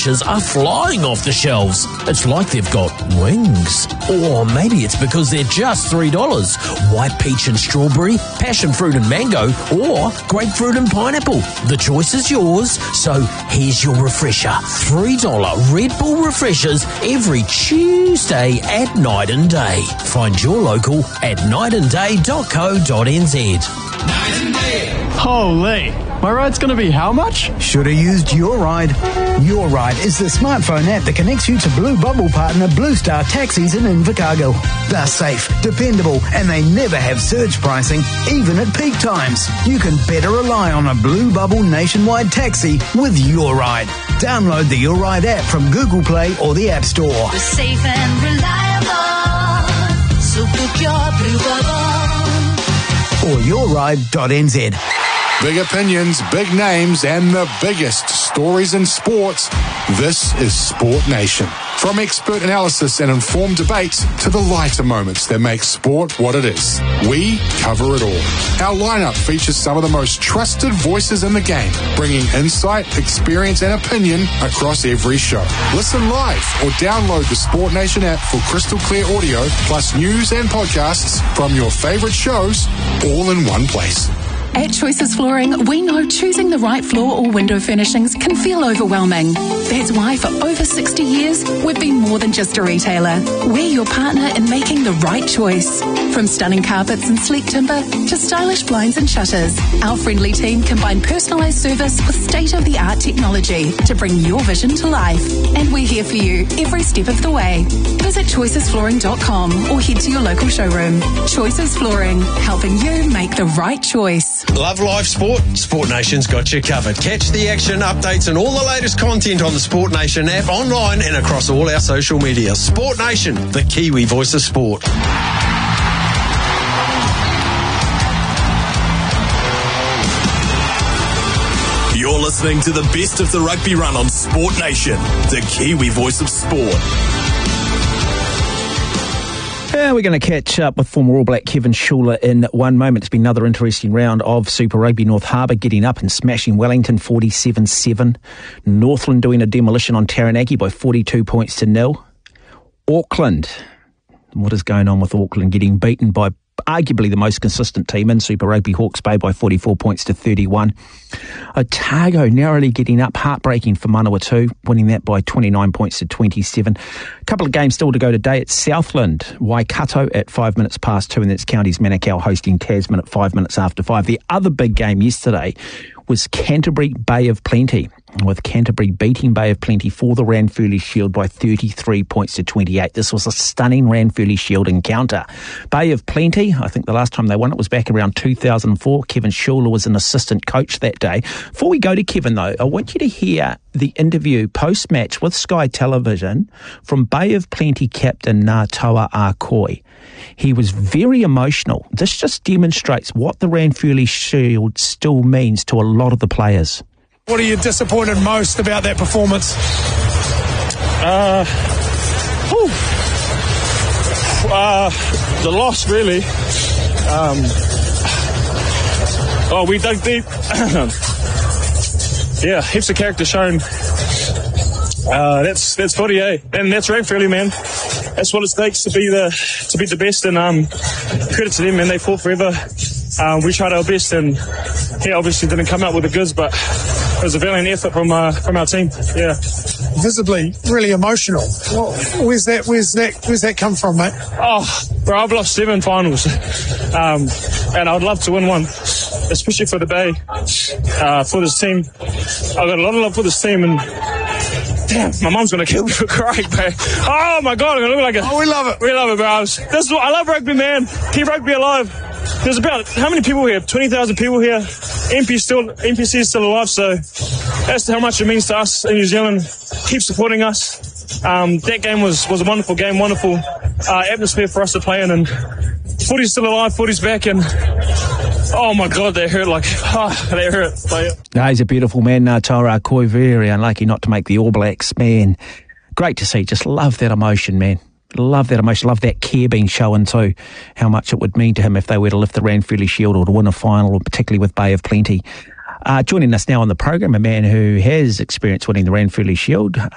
refreshers are flying off the shelves. It's like they've got wings. Or maybe it's because they're just $3. White peach and strawberry, passion fruit and mango, or grapefruit and pineapple. The choice is yours, so here's your refresher. $3 Red Bull refreshers every Tuesday at Night and Day. Find your local at nightandday.co.nz. Night and Day. Holy, my ride's going to be how much? Should have used Your Ride. Your Ride is the smartphone app that connects you to Blue Bubble partner Blue Star Taxis in Invercargill. They're safe, dependable, and they never have surge pricing, even at peak times. You can better rely on a Blue Bubble nationwide taxi with Your Ride. Download the Your Ride app from Google Play or the App Store. We're safe and reliable, so book your Blue Bubble. Or yourride.nz. Big opinions, big names, and the biggest stories in sports. This is Sport Nation. From expert analysis and informed debates to the lighter moments that make sport what it is, we cover it all. Our lineup features some of the most trusted voices in the game, bringing insight, experience, and opinion across every show. Listen live or download the Sport Nation app for crystal clear audio, plus news and podcasts from your favorite shows, all in one place. At Choices Flooring, we know choosing the right floor or window furnishings can feel overwhelming. That's why for over 60 years, we've been more than just a retailer. We're your partner in making the right choice. From stunning carpets and sleek timber to stylish blinds and shutters, our friendly team combine personalised service with state-of-the-art technology to bring your vision to life. And we're here for you every step of the way. Visit choicesflooring.com or head to your local showroom. Choices Flooring, helping you make the right choice. Love live sport? Sport Nation's got you covered. Catch the action, updates and all the latest content on the Sport Nation app, online and across all our social media. Sport Nation, the Kiwi voice of sport. You're listening to the best of the rugby run on Sport Nation, the Kiwi voice of sport. We're going to catch up with former All Black Kevin Schuler in one moment. It's been another interesting round of Super Rugby. North Harbour getting up and smashing Wellington 47-7. Northland doing a demolition on Taranaki by 42 points to 0. Auckland, what is going on with Auckland? Getting beaten by arguably the most consistent team in Super Rugby, Hawke's Bay, by 44 points to 31. Otago narrowly getting up, heartbreaking for Manawatu, winning that by 29 points to 27. A couple of games still to go today at Southland. Waikato at 5 minutes past 2, and that's Counties Manukau hosting Tasman at 5 minutes after 5. The other big game yesterday was Canterbury Bay of Plenty, with Canterbury beating Bay of Plenty for the Ranfurly Shield by 33 points to 28. This was a stunning Ranfurly Shield encounter. Bay of Plenty, I think the last time they won it was back around 2004. Kevin Schuler was an assistant coach that day. Before we go to Kevin, though, I want you to hear the interview post-match with Sky Television from Bay of Plenty captain Ngātaua Akoi. He was very emotional. This just demonstrates what the Ranfurly Shield still means to a lot of the players. What are you disappointed most about that performance? The loss, really. We dug deep. Yeah, heaps of character shown. That's footy, eh? And that's Ranfurly, man. That's what it takes to beat the best. And credit to them, man. They fought forever. We tried our best, and he obviously didn't come out with the goods, but it was a valiant effort from our team. Yeah. Visibly, really emotional. Where's that come from, mate? Oh, bro, I've lost 7 finals, and I'd love to win one, especially for the Bay, for this team. I've got a lot of love for this team, and damn, my mum's gonna kill me for crying, man. Oh my God, I'm gonna look like it. Oh, we love it. We love it, bro. This is what I love, rugby, man. Keep rugby alive. There's about, how many people here? 20,000 people here. NPC is still alive, so that's how much it means to us in New Zealand. Keep supporting us. That game was a wonderful game, wonderful atmosphere for us to play in, and footy's still alive, footy's back, and oh my God, they hurt they hurt. No, he's a beautiful man, Ngātaua Akoi. Very unlucky not to make the All Blacks, man. Great to see. Just love that emotion, man. Love that emotion, love that care being shown too, how much it would mean to him if they were to lift the Ranfurly Shield or to win a final, or particularly with Bay of Plenty. Joining us now on the program, a man who has experience winning the Ranfurly Shield,